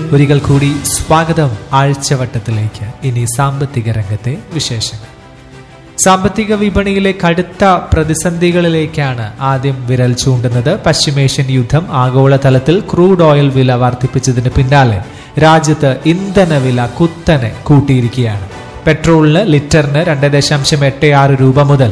ഒരിക്കൽ കൂടി സ്വാഗതം ആഴ്ചവട്ടത്തിലേക്ക്. ഇനി സാമ്പത്തിക രംഗത്തെ വിശേഷങ്ങൾ. സാമ്പത്തിക വിപണിയിലെ കടുത്ത പ്രതിസന്ധികളിലേക്കാണ് ആദ്യം വിരൽ ചൂണ്ടുന്നത്. പശ്ചിമേഷ്യൻ യുദ്ധം ആഗോളതലത്തിൽ ക്രൂഡ് ഓയിൽ വില വർദ്ധിപ്പിച്ചതിന് പിന്നാലെ രാജ്യത്ത് ഇന്ധനവില കുത്തനെ കൂട്ടിയിരിക്കുകയാണ്. പെട്രോളിന് ലിറ്ററിന് 2.86 രൂപ മുതൽ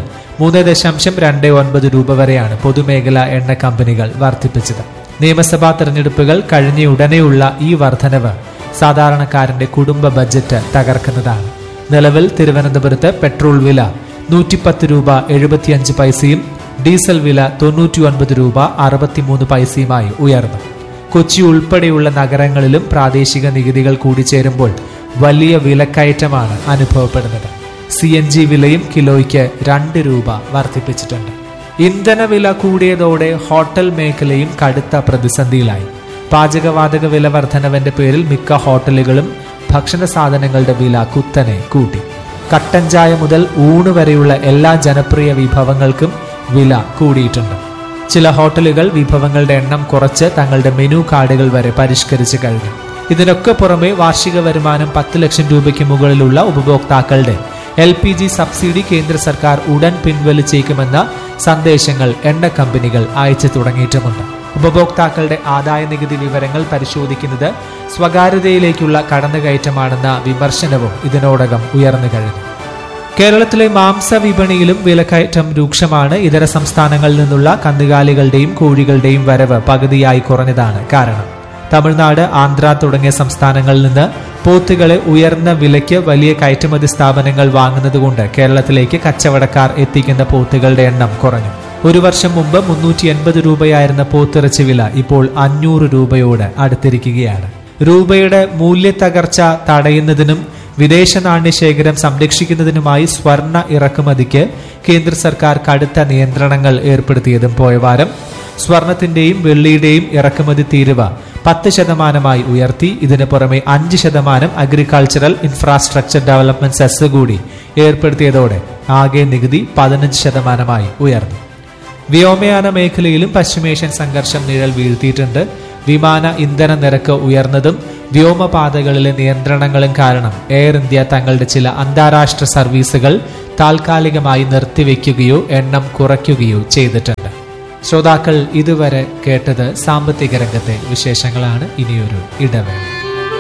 3.29 രൂപ വരെയാണ് പൊതുമേഖലാ എണ്ണ കമ്പനികൾ വർദ്ധിപ്പിച്ചത്. നിയമസഭാ തെരഞ്ഞെടുപ്പുകൾ കഴിഞ്ഞയുടനെയുള്ള ഈ വർധനവ് സാധാരണക്കാരന്റെ കുടുംബ ബജറ്റ് തകർക്കുന്നതാണ്. നിലവിൽ തിരുവനന്തപുരത്ത് പെട്രോൾ വില 110 രൂപ 75 പൈസയും ഡീസൽ വില 99 രൂപ 63 പൈസയുമായി ഉയർന്നു. കൊച്ചി ഉൾപ്പെടെയുള്ള നഗരങ്ങളിലും പ്രാദേശിക നികുതികൾ കൂടിച്ചേരുമ്പോൾ വലിയ വിലക്കയറ്റമാണ് അനുഭവപ്പെടുന്നത്. CNG വിലയും കിലോയ്ക്ക് 2 രൂപ വർദ്ധിപ്പിച്ചിട്ടുണ്ട്. ഇന്ധനവില കൂടിയതോടെ ഹോട്ടൽ മേഖലയും കടുത്ത പ്രതിസന്ധിയിലായി. പാചകവാതക വില വർധനവിന്റെ പേരിൽ മിക്ക ഹോട്ടലുകളും ഭക്ഷണ സാധനങ്ങളുടെ വില കുത്തനെ കൂട്ടി. കട്ടൻ ചായ മുതൽ ഊണ് വരെയുള്ള എല്ലാ ജനപ്രിയ വിഭവങ്ങൾക്കും വില കൂടിയിട്ടുണ്ട്. ചില ഹോട്ടലുകൾ വിഭവങ്ങളുടെ എണ്ണം കുറച്ച് തങ്ങളുടെ മെനു കാർഡുകൾ വരെ പരിഷ്കരിച്ചു കഴിഞ്ഞു. ഇതിനൊക്കെ പുറമെ വാർഷിക വരുമാനം 10 ലക്ഷം രൂപയ്ക്ക് മുകളിലുള്ള ഉപഭോക്താക്കളുടെ LPG സബ്സിഡി കേന്ദ്ര സർക്കാർ ഉടൻ പിൻവലിച്ചേക്കുമെന്ന സന്ദേശങ്ങൾ എണ്ണ കമ്പനികൾ അയച്ചു തുടങ്ങിയിട്ടുമുണ്ട്. ഉപഭോക്താക്കളുടെ ആദായ നികുതി വിവരങ്ങൾ പരിശോധിക്കുന്നത് സ്വകാര്യതയിലേക്കുള്ള കടന്നുകയറ്റമാണെന്ന വിമർശനവും ഇതിനോടകം ഉയർന്നു കഴിഞ്ഞു. കേരളത്തിലെ മാംസ വിപണിയിലും വിലക്കയറ്റം രൂക്ഷമാണ്. ഇതര സംസ്ഥാനങ്ങളിൽ നിന്നുള്ള കന്നുകാലികളുടെയും കോഴികളുടെയും വരവ് പകുതിയായി കുറഞ്ഞതാണ് കാരണം. തമിഴ്നാട്, ആന്ധ്ര തുടങ്ങിയ സംസ്ഥാനങ്ങളിൽ നിന്ന് പോത്തുകളെ ഉയർന്ന വിലയ്ക്ക് വലിയ കയറ്റുമതി സ്ഥാപനങ്ങൾ വാങ്ങുന്നതുകൊണ്ട് കേരളത്തിലേക്ക് കച്ചവടക്കാർ എത്തിക്കുന്ന പോത്തുകളുടെ എണ്ണം കുറഞ്ഞു. ഒരു വർഷം മുമ്പ് 380 രൂപയായിരുന്ന പോത്തിറച്ചി വില ഇപ്പോൾ 500 രൂപയോട് അടുത്തിരിക്കുകയാണ്. രൂപയുടെ മൂല്യത്തകർച്ച തടയുന്നതിനും വിദേശ നാണ്യശേഖരം സംരക്ഷിക്കുന്നതിനുമായി സ്വർണ്ണ ഇറക്കുമതിക്ക് കേന്ദ്ര സർക്കാർ കടുത്ത നിയന്ത്രണങ്ങൾ ഏർപ്പെടുത്തിയതും പോയ വാരം സ്വർണത്തിന്റെയും വെള്ളിയുടെയും ഇറക്കുമതി തീരുവ 10% ഉയർത്തി. ഇതിന് പുറമെ 5% അഗ്രികൾച്ചറൽ ഇൻഫ്രാസ്ട്രക്ചർ ഡെവലപ്മെന്റ് സെസ് കൂടി ഏർപ്പെടുത്തിയതോടെ ആകെ നികുതി 15% ഉയർന്നു. വ്യോമയാന മേഖലയിലും പശ്ചിമേഷ്യൻ സംഘർഷം നിഴൽ വീഴ്ത്തിയിട്ടുണ്ട്. വിമാന ഇന്ധന നിരക്ക് ഉയർന്നതും വ്യോമപാതകളിലെ നിയന്ത്രണങ്ങളും കാരണം എയർ ഇന്ത്യ തങ്ങളുടെ ചില അന്താരാഷ്ട്ര സർവീസുകൾ താൽക്കാലികമായി നിർത്തിവെക്കുകയോ എണ്ണം കുറയ്ക്കുകയോ ചെയ്തിട്ടുണ്ട്. ശ്രോതാക്കൾ ഇതുവരെ കേട്ടത് സാമ്പത്തിക രംഗത്തെ വിശേഷങ്ങളാണ്. ഇനിയൊരു ഇടവേള.